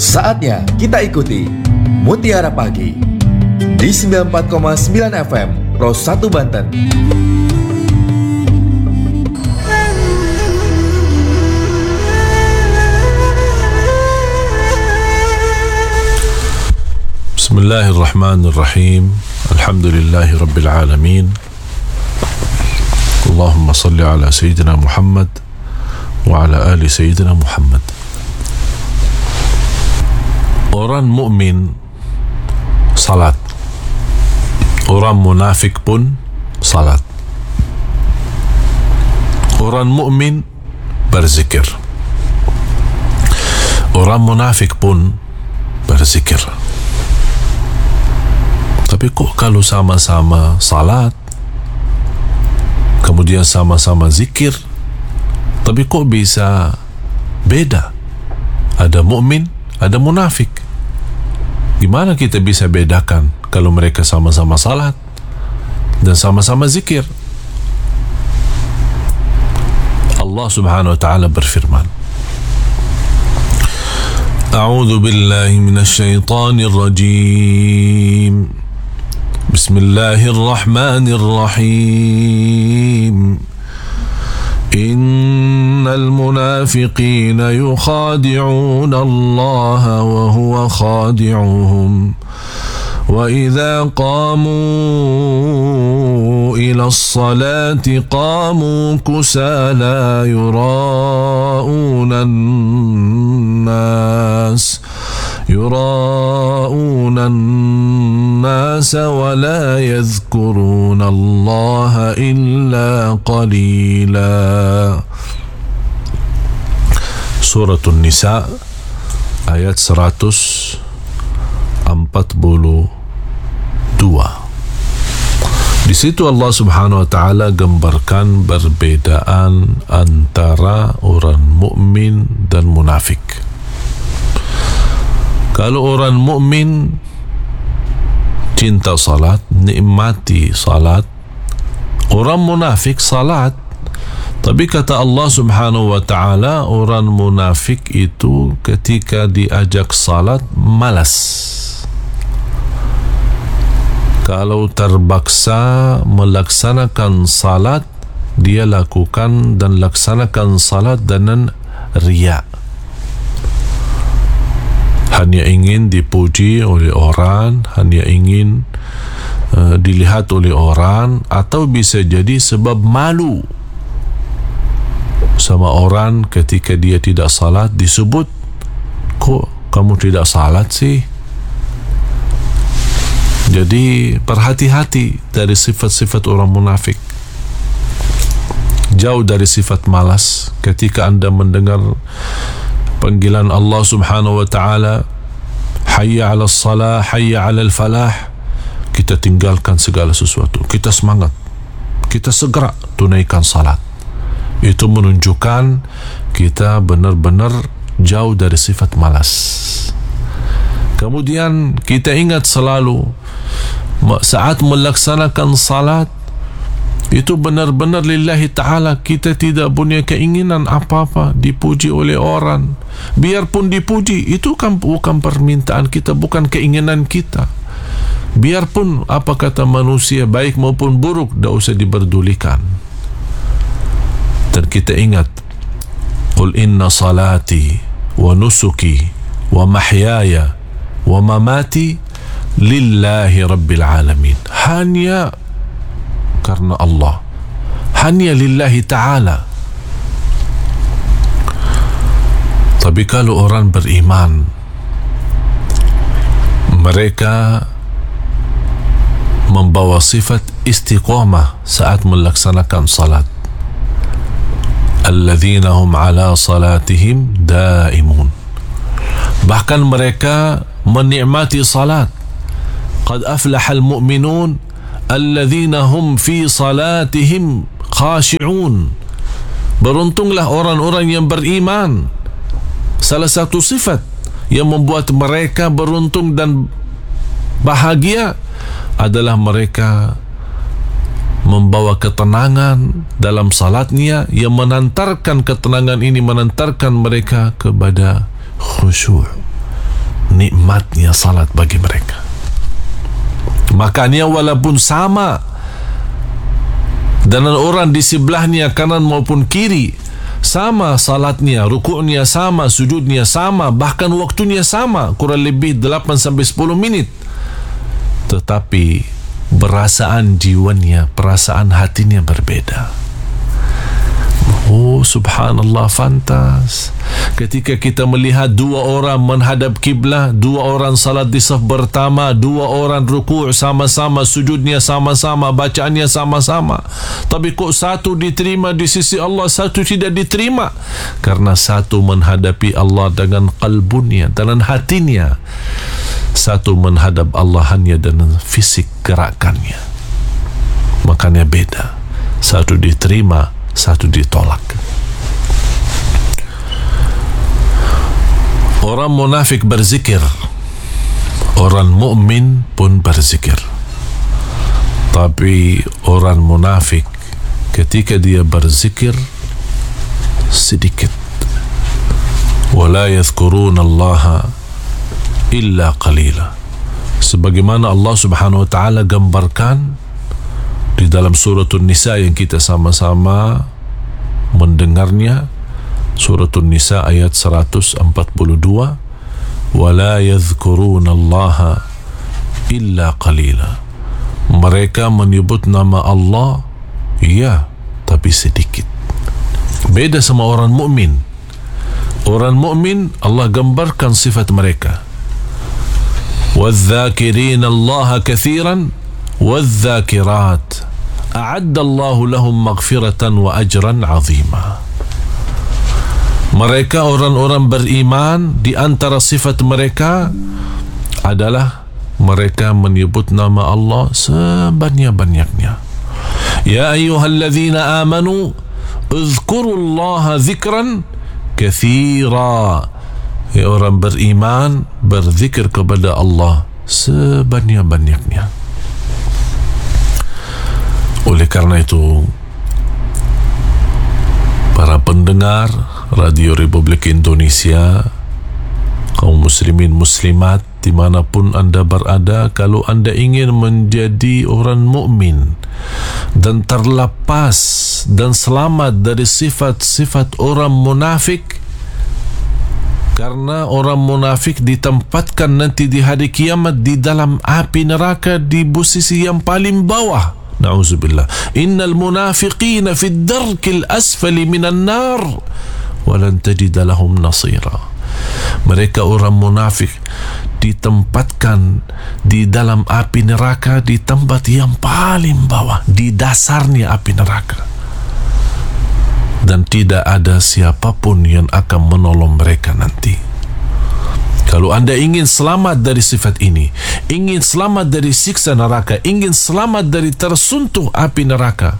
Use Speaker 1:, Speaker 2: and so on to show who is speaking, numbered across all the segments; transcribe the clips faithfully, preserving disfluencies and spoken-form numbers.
Speaker 1: Saatnya kita ikuti Mutiara Pagi di sembilan puluh empat koma sembilan F M Pro satu Banten.
Speaker 2: Bismillahirrahmanirrahim. Alhamdulillahi Rabbil Alamin. Allahumma salli ala Sayyidina Muhammad wa ala ali Sayyidina Muhammad. Orang mukmin salat, orang munafik pun salat. Orang mukmin berzikir, orang munafik pun berzikir. Tapi kok kalau sama-sama salat, kemudian sama-sama zikir, tapi kok bisa beda? Ada mukmin, ada munafik. Gimana kita bisa bedakan kalau mereka sama-sama salat dan sama-sama zikir? Allah Subhanahu wa taala berfirman, A'udzu billahi minasy syaithanir rajim. Bismillahirrahmanirrahim. إن المنافقين يخادعون الله وهو خادعهم وإذا قاموا إلى الصلاة قاموا كسالى يراءون الناس يراءون الناس ولا يذكرون الله إلا قليلا. Surah An-Nisa ayat seratus empat puluh dua. Di situ Allah Subhanahu wa taala gambarkan perbedaan antara orang mukmin dan munafik. Kalau orang mukmin cinta salat, nikmati salat. Orang munafik salat, tapi kata Allah Subhanahu wa taala, orang munafik itu ketika diajak salat malas. Kalau terpaksa melaksanakan salat, dia lakukan dan laksanakan salat dengan riya. Hanya ingin dipuji oleh orang, hanya ingin uh, dilihat oleh orang, atau bisa jadi sebab malu sama orang ketika dia tidak salat, disebut, kok kamu tidak salat sih? Jadi perhati-hati dari sifat-sifat orang munafik. Jauh dari sifat malas. Ketika anda mendengar panggilan Allah Subhanahu wa taala, hayya 'alas salah, hayya 'alal falah, kita tinggalkan segala sesuatu, kita semangat, kita segera tunaikan salat. Itu menunjukkan kita benar-benar jauh dari sifat malas. Kemudian kita ingat selalu saat melaksanakan salat itu benar-benar lillahi ta'ala. Kita tidak punya keinginan apa-apa dipuji oleh orang. Biarpun dipuji, itu kan bukan permintaan kita, bukan keinginan kita. Biarpun apa kata manusia, baik maupun buruk, tidak usah diperdulikan. Dan kita ingat, Qul inna salati wa nusuki wa mahyaya wa mamati lillahi rabbil alamin. Hanya karena Allah, hanya lillahi ta'ala. Tapi kalau orang beriman, mereka membawa sifat istiqamah saat melaksanakan salat. Alladzina hum ala salatihim daimun. Bahkan mereka menikmati salat. Qad aflahal mu'minun alladzina hum fi salatihim khashi'un. Beruntunglah orang-orang yang beriman. Salah satu sifat yang membuat mereka beruntung dan bahagia adalah mereka membawa ketenangan dalam salatnya, yang menantarkan ketenangan ini menantarkan mereka kepada khusyuk. nikmatnya salat bagi mereka. Makanya walaupun sama dengan orang di sebelahnya kanan maupun kiri, sama salatnya, rukuknya sama, sujudnya sama, bahkan waktunya sama, kurang lebih delapan sampai sepuluh menit, tetapi perasaan jiwanya, perasaan hatinya berbeda. Oh, subhanallah, fantas. Ketika kita melihat dua orang menghadap kiblah, dua orang salat di saf pertama, dua orang rukuk sama-sama, sujudnya sama-sama, bacaannya sama-sama, tapi kok satu diterima di sisi Allah, satu tidak diterima? Karena satu menghadapi Allah dengan qalbunya, dengan hatinya, satu menghadap Allah hanya dengan fisik gerakannya. Makanya beda. Satu diterima, satu ditolak. Orang munafik berzikir, orang mukmin pun berzikir. Tapi orang munafik ketika dia berzikir sedikit. Wala yadhkuruna Allah illa qalila. Sebagaimana Allah Subhanahu wa taala gambarkan di dalam surah An-Nisa yang kita sama-sama mendengarnya, surah An-Nisa ayat seratus empat puluh dua, wala yadhkuruna Allah illa qalila. Mereka menyebut nama Allah, ya, tapi sedikit. Beda sama orang mukmin. Orang mukmin Allah gambarkan sifat mereka, wadh-dhakirina Allah katsiran wadh-dhakirat a'adda Allah lahum maghfiratan wa ajran 'azima. Mereka orang-orang beriman, di antara sifat mereka adalah mereka menyebut nama Allah sebanyak-banyaknya. Ya ayyuhalladzina amanu uzkurullaha dzikran katsira. Ya orang beriman, berzikir kepada Allah sebanyak-banyaknya. Oleh karena itu, para pendengar Radio Republik Indonesia, kaum muslimin muslimat dimanapun anda berada, kalau anda ingin menjadi orang mukmin dan terlepas dan selamat dari sifat-sifat orang munafik, karena orang munafik ditempatkan nanti di hari kiamat di dalam api neraka di posisi yang paling bawah. Na'udzubillah. Innal munafiqina fi ad-darkil asfali minan nar walan tajida lahum nasira. Mereka orang munafik ditempatkan di dalam api neraka di tempat yang paling bawah, di dasarnya api neraka, dan tidak ada siapapun yang akan menolong mereka nanti. Kalau anda ingin selamat dari sifat ini, ingin selamat dari siksa neraka, ingin selamat dari tersuntuh api neraka,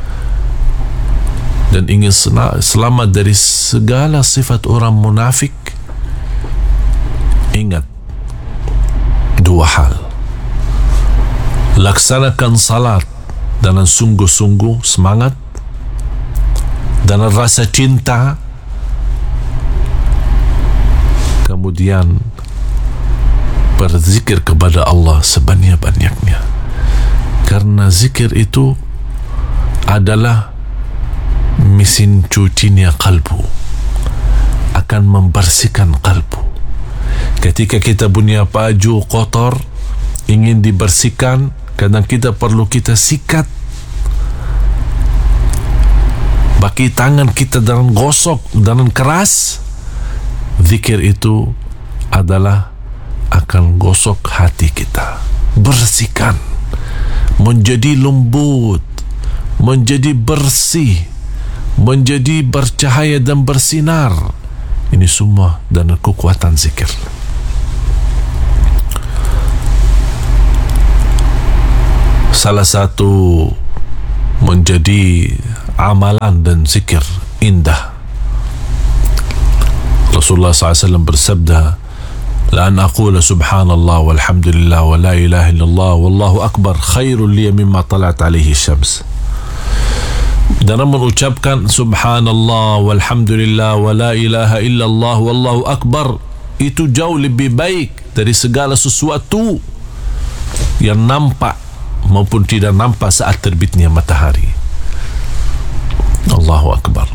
Speaker 2: dan ingin selamat dari segala sifat orang munafik, ingat dua hal. Laksanakan salat dengan sungguh-sungguh, semangat, dan rasa cinta. Kemudian berzikir kepada Allah sebanyak-banyaknya, karena zikir itu adalah mesin cucinya kalbu, akan membersihkan kalbu. Ketika kita punya baju kotor ingin dibersihkan, kadang kita perlu kita sikat, baki tangan kita dengan gosok, dengan keras. Zikir itu adalah akan gosok hati kita, bersihkan, menjadi lembut, menjadi bersih, menjadi bercahaya dan bersinar. Ini semua dengan kekuatan zikir. Salah satu menjadi amalan dan zikir indah, Rasulullah sallallahu alaihi wasallam bersabda, la an aqula subhanallah walhamdulillah wa la ilaha illallah wallahu akbar khairul liya mimma talat alaihi syams. Dan mengucapkan subhanallah walhamdulillah wa la ilaha illallah wallahu akbar itu jauh lebih baik dari segala sesuatu yang nampak maupun tidak nampak saat terbitnya matahari. Allahu Akbar.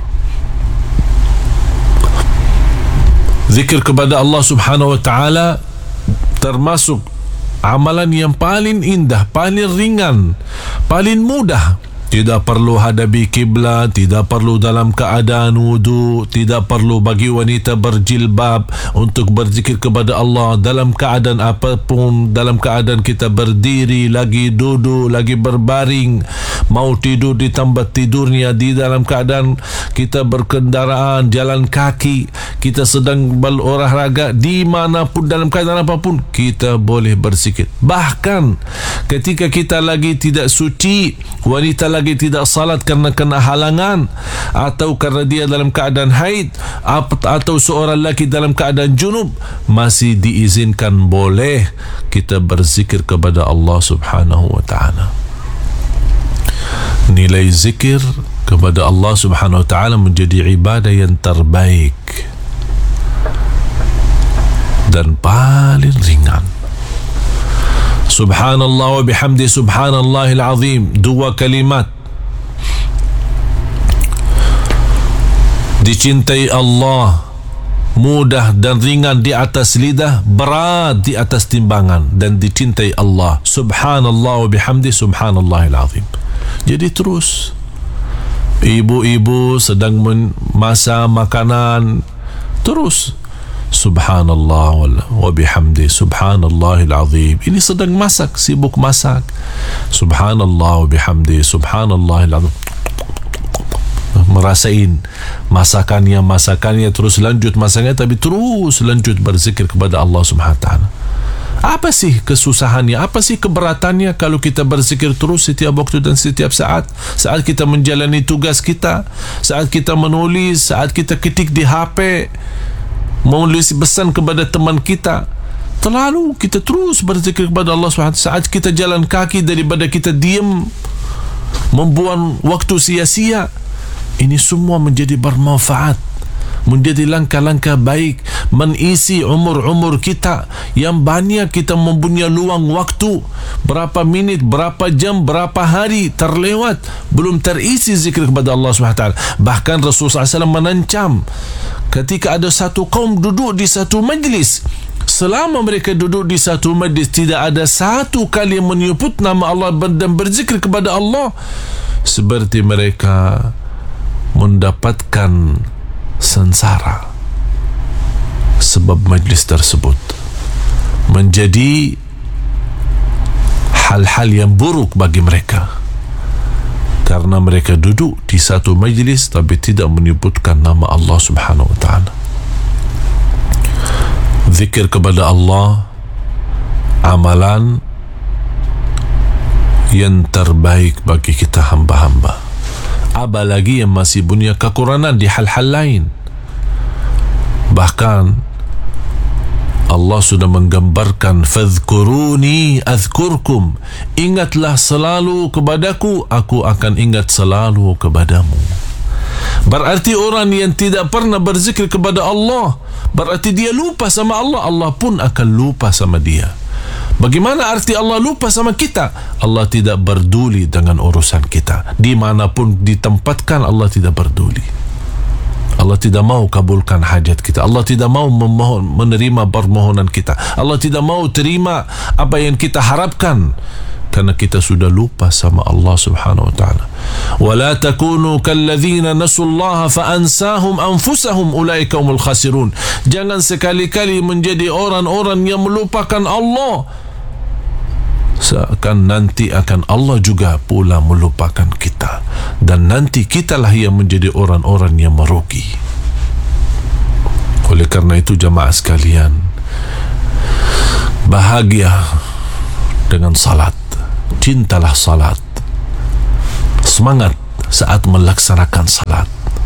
Speaker 2: Zikir kepada Allah Subhanahu wa ta'ala termasuk amalan yang paling indah, paling ringan, paling mudah. Tidak perlu hadapi kiblat, tidak perlu dalam keadaan wudu, tidak perlu bagi wanita berjilbab untuk berzikir kepada Allah dalam keadaan apapun, dalam keadaan kita berdiri, lagi duduk, lagi berbaring, mau tidur di tempat tidurnya, di dalam keadaan kita berkendaraan, jalan kaki, kita sedang berolahraga, dimanapun, dalam keadaan apapun kita boleh berzikir. Bahkan ketika kita lagi tidak suci, wanita lagi tidak salat kerana kena halangan, atau kerana dia dalam keadaan haid, atau seorang lelaki dalam keadaan junub, masih diizinkan boleh kita berzikir kepada Allah Subhanahu wa ta'ala. Nilai zikir kepada Allah Subhanahu wa ta'ala menjadi ibadah yang terbaik dan paling ringan. Subhanallah wa bihamdi subhanallahil azim, dua kalimat. Dicintai Allah, mudah dan ringan di atas lidah, berat di atas timbangan, dan dicintai Allah. Subhanallah wa bihamdi subhanallahil azim. Jadi terus ibu-ibu sedang memasak makanan, terus Subhanallah wa bihamdi subhanallahil azim. Ini sedang masak, sibuk masak. Subhanallah wa bihamdi subhanallahil azim. Merasain masakannya, masakannya terus lanjut masakannya, tapi terus lanjut berzikir kepada Allah Subhanahu wa ta'ala. Apa sih kesusahannya? Apa sih keberatannya kalau kita berzikir terus setiap waktu dan setiap saat? Saat kita menjalani tugas kita, saat kita menulis, saat kita ketik di H P, menulis pesan kepada teman kita, terlalu kita terus berzikir kepada Allah subhanahu wa taala. Saat kita jalan kaki, daripada kita diam membuang waktu sia-sia, ini semua menjadi bermanfaat, menjadi langkah-langkah baik, mengisi umur-umur kita yang banyak. Kita mempunyai luang waktu, berapa minit, berapa jam, berapa hari terlewat belum terisi zikir kepada Allah subhanahu wa taala. Bahkan Rasulullah sallallahu alaihi wasallam menancam, ketika ada satu kaum duduk di satu majlis, selama mereka duduk di satu majlis tidak ada satu kali menyebut nama Allah dan berzikir kepada Allah, seperti mereka mendapatkan sengsara. Sebab majlis tersebut menjadi hal-hal yang buruk bagi mereka, karena mereka duduk di satu majlis tapi tidak menyebutkan nama Allah Subhanahu wa ta'ala. Zikir kepada Allah amalan yang terbaik bagi kita hamba-hamba, apalagi yang masih punya kekurangan di hal-hal lain. Bahkan Allah sudah menggambarkan, fadhkuruni azkurkum, ingatlah selalu kepadaku, aku akan ingat selalu kepadamu. Berarti orang yang tidak pernah berzikir kepada Allah, berarti dia lupa sama Allah, Allah pun akan lupa sama dia. Bagaimana arti Allah lupa sama kita? Allah tidak peduli dengan urusan kita. Dimanapun ditempatkan, Allah tidak peduli. Allah tidak mau kabulkan hajat kita. Allah tidak mau memohon, menerima permohonan kita. Allah tidak mau terima apa yang kita harapkan, karena kita sudah lupa sama Allah Subhanahu wa ta'ala. وَلَا تَكُونُوا كَالَّذِينَ نَسُوا اللَّهَ فَأَنْسَاهُمْ أَنفُسَهُمْ أُولَئِكَ هُمُ الْخَاسِرُونَ. Jangan sekali-kali menjadi orang-orang yang melupakan Allah, seakan nanti akan Allah juga pula melupakan kita, dan nanti kitalah yang menjadi orang-orang yang merugi. Oleh karena itu jamaah sekalian, bahagia dengan salat, cintalah salat, semangat saat melaksanakan salat,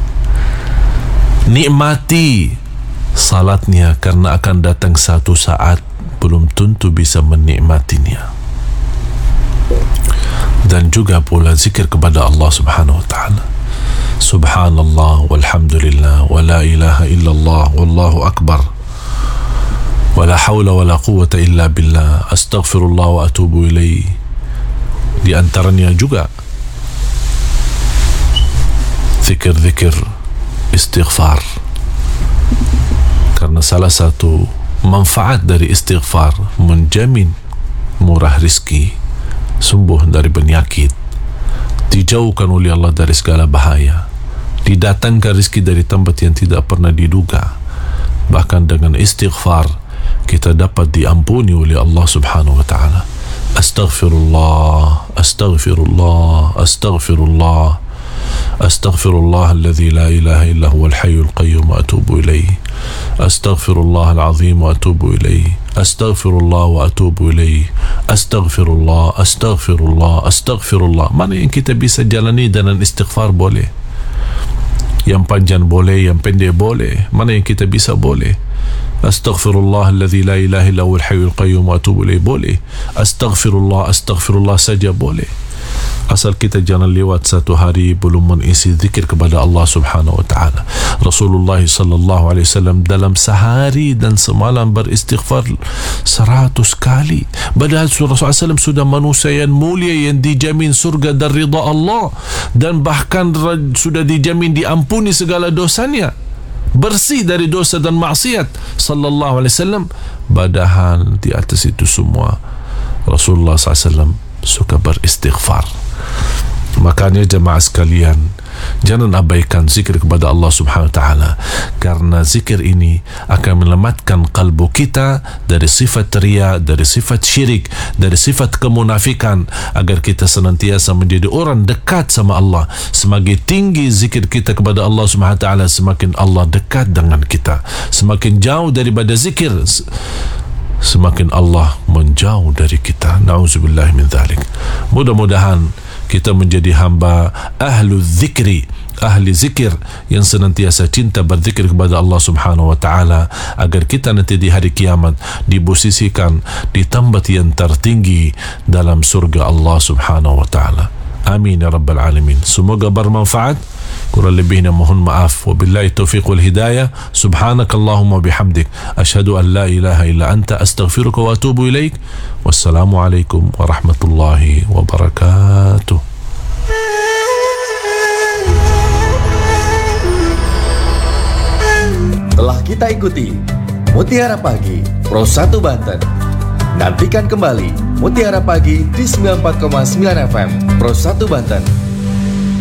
Speaker 2: nikmati salatnya, karena akan datang satu saat belum tentu bisa menikmatinya. Dan juga pula zikir kepada Allah Subhanahu wa ta'ala. Subhanallah walhamdulillah wa la ilaha illallah wallahu akbar. Wala hawla wala quwwata illa billah. Astaghfirullah wa atubu ilaih. Di antaranya juga zikir-zikir istighfar, karena salah satu manfaat dari istighfar menjamin murah rizki, sembuh dari penyakit, dijauhkan oleh Allah dari segala bahaya, didatangkan rizki dari tempat yang tidak pernah diduga. Bahkan dengan istighfar kita dapat diampuni oleh Allah Subhanahu wa ta'ala. Astaghfirullah, astaghfirullah, astaghfirullah, astaghfirullah alladhi la ilaha illa huwa al-hayyul qayyum wa atubu ilayh. Astaghfirullah al-azim wa atubu ilayh. Astaghfirullah wa atubu ilayh. Astaghfirullah, astaghfirullah, astaghfirullah. Mana yang kita bisa jalani dengan istighfar boleh. Yang panjang boleh, yang pendek boleh. Mana yang kita bisa boleh. Astaghfirullah alladhi la ilaha illa huwa al-hayyul qayyum wa atubu ilayh boleh. Astaghfirullah, astaghfirullah saja boleh. Asal kita jangan lewat satu hari belum mengisi zikir kepada Allah Subhanahu wa ta'ala. Rasulullah sallallahu alaihi wasallam dalam sehari dan semalam beristighfar seratus kali. Padahal Rasulullah sallallahu alaihi wasallam sudah manusia yang mulia yang dijamin surga dan ridha Allah, dan bahkan sudah dijamin diampuni segala dosanya, bersih dari dosa dan maksiat sallallahu alaihi wasallam. Padahal di atas itu semua Rasulullah sallallahu alaihi wasallam suka beristighfar. Makanya jemaah sekalian, jangan abaikan zikir kepada Allah Subhanahu wa ta'ala, karena zikir ini akan menyelamatkan kalbu kita dari sifat riya, dari sifat syirik, dari sifat kemunafikan, agar kita senantiasa menjadi orang dekat sama Allah. Semakin tinggi zikir kita kepada Allah Subhanahu wa ta'ala, semakin Allah dekat dengan kita. Semakin jauh daripada zikir, semakin Allah menjauh dari kita. Na'udzubillah min dzalik. Mudah-mudahan kita menjadi hamba ahlu zikri, ahli zikir yang senantiasa cinta berzikir kepada Allah Subhanahu wa ta'ala, agar kita nanti di hari kiamat diposisikan di tempat yang tertinggi dalam surga Allah Subhanahu wa ta'ala. Amin ya rabbal alamin. Semoga bermanfaat. Kurang lebihnya mohon maaf. Wabillahi taufiq wal hidayah. Subhanakallahumma bihamdik, asyhadu an la ilaha illa anta, astaghfiruka wa atubu ilaik. Wassalamualaikum warahmatullahi wabarakatuh.
Speaker 1: Telah kita ikuti Mutiara Pagi Pro satu Banten. Nantikan kembali Mutiara Pagi di sembilan puluh empat koma sembilan F M Pro satu Banten.